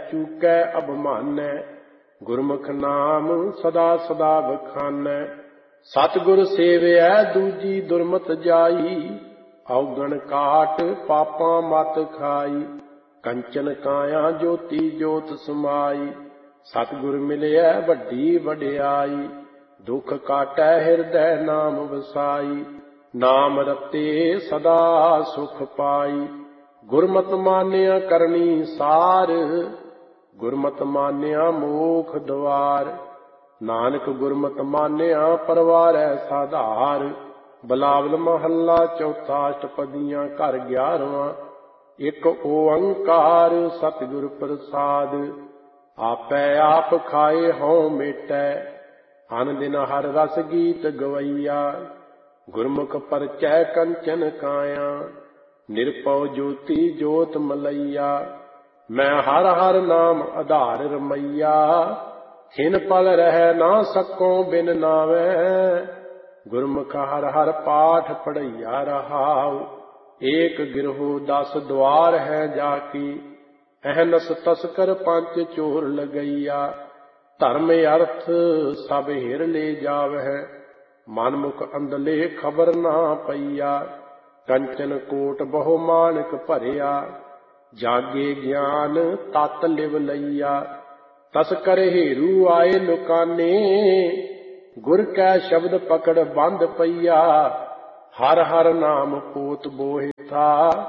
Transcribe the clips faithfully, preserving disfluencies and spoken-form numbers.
चूकै अभिमानै। गुरमुख नाम सदा सदा बखानै। सतगुर सेवै दूजी दुरमत जाई। औगण काट पापां मत खाई। कंचन काया ज्योति ज्योत समाई। सतगुर मिलिया वड्डी वड्याई। दुख काटै हिरदै नाम वसाई। नाम रते सदा सुख पाई। गुरमत मानिया करनी सार। गुरमत मानिया मोख द्वार। नानक गुरमत मानिया परवारै साधार। बिलावल महला चौथा अष्टपदियां घर ग्यारहवां। एक ओंकार सतगुर प्रसाद। आपै आप खाए हों मेटै। अन दिन हर रस गीत गवैया। गुरमुख परचै कंचन काया। निरपौ ज्योति ज्योत मलैया। मैं हर हर नाम आधार रमैया। खिन पल रह ना सकों बिन नावै। गुरमुख हर हर पाठ पढ़ैया रहाउ। एक गिरहो दस द्वार है जाकी। अहनस तस्कर पंच चोर लगैया। धर्म अर्थ सब हिर ले जावै। मनमुख अंधले खबर ना पैया। कंचन कोट बहु मानक भरिया। जागे ज्ञान तत लिव लैया। तस्कर हेरू आए लुकाने। गुर कै शब्द पकड़ बंद पैया। हर हर नाम पोत बोहे था।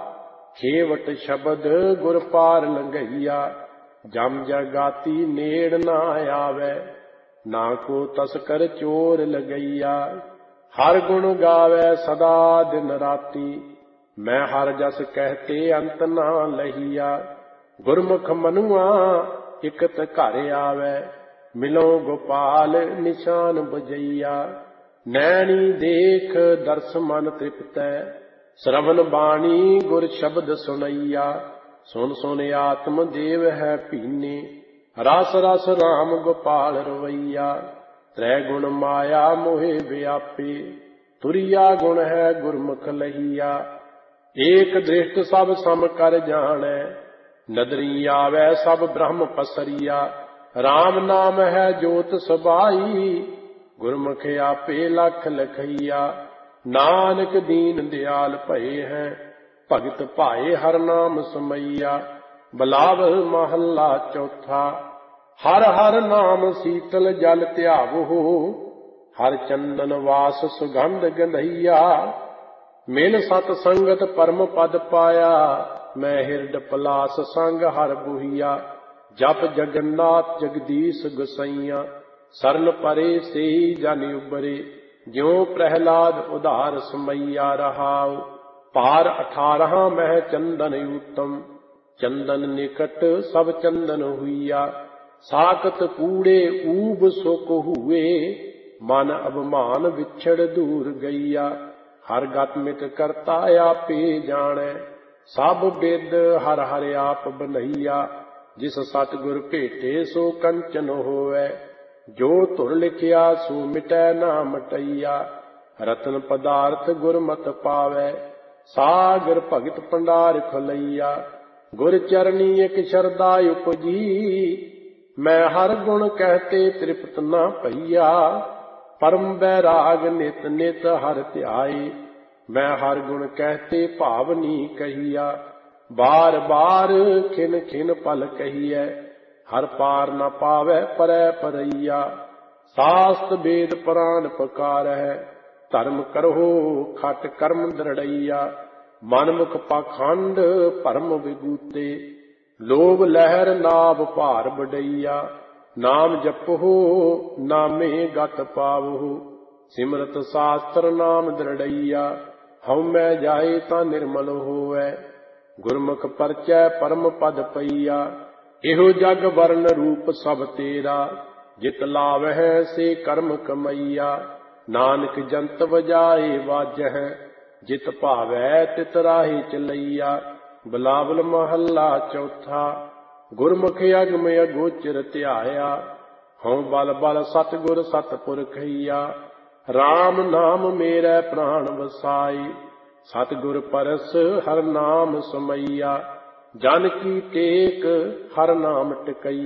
खेवट शब्द गुर पार लंघैया। जम जगाती नेड़ ना आवे। ना को तस्कर चोर लगैया। हर गुण गावे सदा दिन राती। मैं हर जस कहते अंत ना लहिया। गुरमुख मनुआ इकत घर आवे। मिलो गोपाल निशान बजैया। नैनी देख दर्श मन तृप्तै। श्रवण बाणी गुर शब्द सुनैया। सुन सुन आत्म देव है पीने। रस रस राम गोपाल रवैया। त्रै गुण माया मोहे व्यापी। तुरिया गुण है गुरमुख लहिया। एक दृष्ट सब सम कर जानै। नदरी आवे सब ब्रह्म पसरिया। राम नाम है जोत सबाई। गुरमुख आपे लख लखैया। नानक दीन दयाल भये हैं। भगत भाए हर नाम समैया। बिलावल महला चौथा। हर हर नाम शीतल जल ध्यावो। हर चंदन वास सुगंध गंधैया। मिल सत संगत परम पद पाया। मैं हिरड पलास संग हर बुहिया। जप जगन्नाथ जगदीश गोसैया। सरन परे से जन उबरे। ज्यों प्रहलाद उधार समैया रहाउ। पार अठारह मह चंदन उत्तम। चंदन निकट सब चंदन हुईया। साकत कूड़े ऊब सुख हुए। मन अभिमान विछड़ दूर गैया। हर गत मित करता आपे जानै। सब बिद हर हर आप बनैया। जिस सतगुर भेटे सो कंचन होवै। जो धुर लिखिया सो मिटै ना मटैया। रतन पदार्थ गुरमत पावै। सागर भगत भंडार खुलैया। गुर चरनी एक शरदा उपजी। मैं हर गुण कहते तृप्त न भैया। परम बैराग नित नित हर ध्याए। मैं हर गुण कहते भावनी कहिया। बार बार खिन खिन पल कहिए। हर पार न पावै परै परैया। शास्त्र वेद पुराण पुकार है। धर्म करहो खट कर्म दृढ़ैया। मनमुख पाखंड भरम विगूते। लोभ लहर नाभ भार बडैया। नाम जपहो नामे गत पावहु। सिमरत शास्त्र नाम दृढ़ैया। हउमै जाए ता निर्मल होवै। गुरमुख परचै परम पद पैया। एहो जग वर्ण रूप सब तेरा। जित लावै से कर्म कमैया। नानक जंत बजाए वाजह। जित भावै तित राही चलैया। बिलावल महला चौथा। गुरमुख अगम अगोचर ध्याया। हऊँ बल बल सतगुर सतपुरखैया। राम नाम मेरै प्राण वसाई। सतगुर परस हर नाम समैया। ਜਨ ਕੀ ਟੇਕ ਹਰ ਨਾਮ ਟਿਕਈ।